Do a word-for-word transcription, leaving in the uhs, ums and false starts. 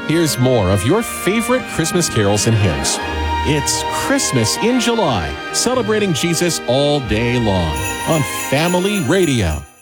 Here's more of your favorite Christmas carols and hymns. It's Christmas in July, celebrating Jesus all day long on Family Radio.